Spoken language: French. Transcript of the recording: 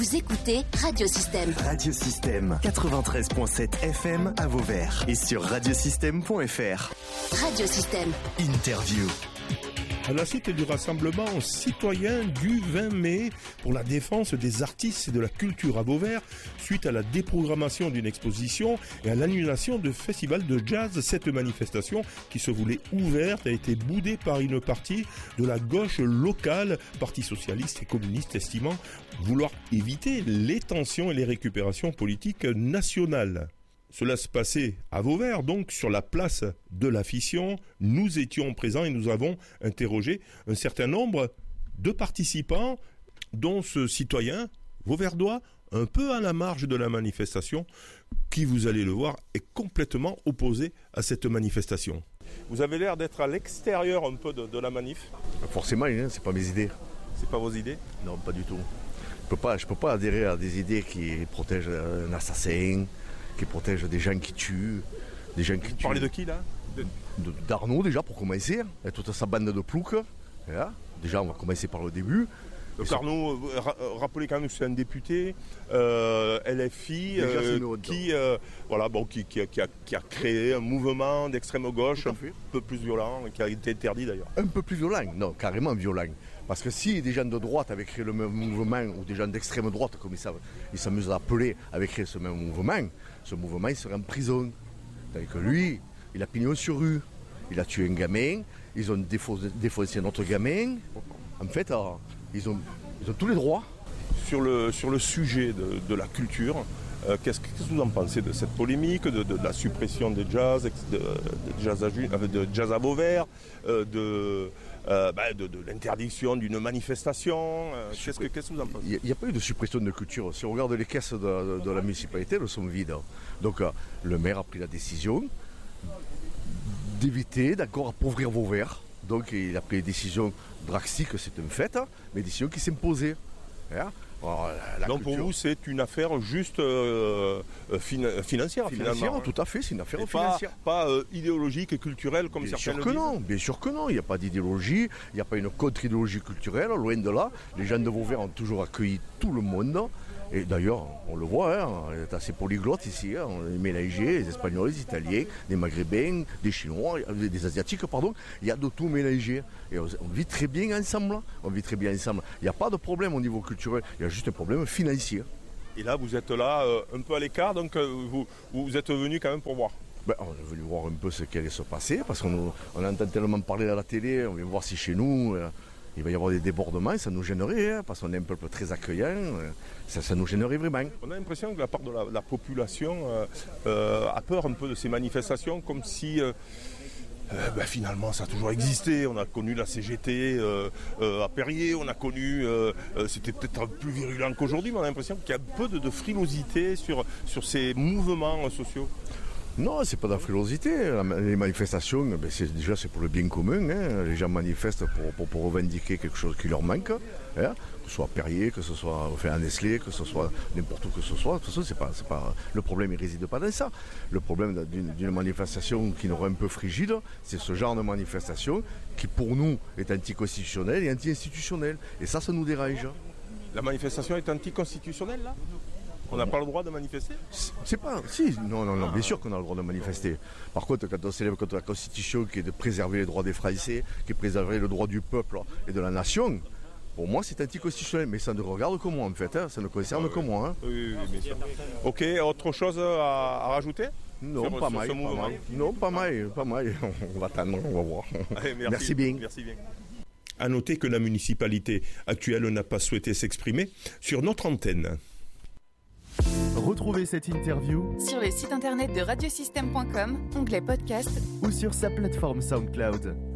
Vous écoutez Radio Système. Radio Système, 93.7 FM à Vauvert et sur radiosystème.fr. Radio Système. Interview. À la suite du rassemblement citoyen du 20 mai pour la défense des artistes et de la culture à Vauvert, suite à la déprogrammation d'une exposition et à l'annulation de festivals de jazz, cette manifestation qui se voulait ouverte a été boudée par une partie de la gauche locale, parti socialiste et communiste, estimant vouloir éviter les tensions et les récupérations politiques nationales. Cela se passait à Vauvert, donc sur la place de la Fission. Nous étions présents et nous avons interrogé un certain nombre de participants, dont ce citoyen vauverdois, un peu à la marge de la manifestation, qui, vous allez le voir, est complètement opposé à cette manifestation. Vous avez l'air d'être à l'extérieur un peu de la manif. Forcément, hein, c'est pas mes idées. C'est pas vos idées ? Non, pas du tout. Je peux pas adhérer à des idées qui protègent un assassin, qui protègent des gens qui tuent. Vous parlez de qui là ? D'Arnaud déjà pour commencer, et toute sa bande de ploucs. Voilà. Déjà on va commencer par le début. Donc Arnaud, rappelez quand même que c'est un député LFI qui a créé un mouvement d'extrême gauche un peu plus violent, qui a été interdit d'ailleurs. Un peu plus violent, non, carrément violent. Parce que si des gens de droite avaient créé le même mouvement, ou des gens d'extrême droite, comme ils s'amusent à appeler, avaient créé ce même mouvement, ce mouvement il serait en prison. C'est-à-dire que lui, il a pignon sur rue, il a tué un gamin, ils ont défoncé un autre gamin. En fait, ils ont tous les droits. Sur le sujet de la culture, qu'est-ce que vous en pensez de cette polémique, de la suppression des jazz, de jazz à Vauvert, de l'interdiction d'une manifestation qu'est-ce que vous en pensez ? Il n'y a pas eu de suppression de culture. Si on regarde les caisses de la municipalité, elles sont vides. Donc le maire a pris la décision d'éviter appauvrir Vauvert. Donc il a pris des décisions drastiques, c'est un fait, mais des décisions qui s'imposaient. Donc pour vous, c'est une affaire juste financière finalement. Tout à fait, c'est une affaire financière. Pas idéologique et culturelle comme certains le disent. Bien sûr que non, il n'y a pas d'idéologie, il n'y a pas une contre-idéologie culturelle, loin de là. Les gens de Vauvert ont toujours accueilli tout le monde. Et d'ailleurs, on le voit, on est assez polyglotte ici, on est mélangé, les Espagnols, les Italiens, les Maghrébins, des Chinois, des Asiatiques, pardon. Il y a de tout mélangé. Et on vit très bien ensemble. Il n'y a pas de problème au niveau culturel, il y a juste un problème financier. Et là, vous êtes là, un peu à l'écart, donc vous êtes venu quand même pour voir. On est venu voir un peu ce qui allait se passer, parce qu'on entend tellement parler à la télé, on vient voir si chez nous... il va y avoir des débordements, ça nous gênerait, parce qu'on est un peuple très accueillant, ça nous gênerait vraiment. On a l'impression que la part de la population a peur un peu de ces manifestations, comme si finalement ça a toujours existé. On a connu la CGT à Perrier, on a connu, c'était peut-être plus virulent qu'aujourd'hui, mais on a l'impression qu'il y a un peu de frilosité sur ces mouvements sociaux. Non, c'est pas de la frilosité. Les manifestations, c'est pour le bien commun. Les gens manifestent pour revendiquer quelque chose qui leur manque. Que ce soit Perrier, que ce soit à Nestlé, que ce soit n'importe où que ce soit. De toute façon, c'est pas, le problème ne réside pas dans ça. Le problème d'une manifestation qui nous rend un peu frigide, c'est ce genre de manifestation qui, pour nous, est anticonstitutionnelle et anti-institutionnelle. Et ça nous dérange. La manifestation est anticonstitutionnelle, là ? On n'a pas le droit de manifester ? Non, bien sûr qu'on a le droit de manifester. Par contre, quand on s'élève contre la Constitution qui est de préserver les droits des Français, qui est de préserver le droit du peuple et de la nation, pour moi c'est anticonstitutionnel. Mais ça ne regarde que moi en fait, ça ne concerne que moi. Oui, bien sûr. Ok, autre chose à rajouter ? Non, pas mal. On va attendre, on va voir. Allez, Merci bien. À noter que la municipalité actuelle n'a pas souhaité s'exprimer sur notre antenne. Retrouvez cette interview sur le site internet de radiosystème.com, onglet podcast, ou sur sa plateforme SoundCloud.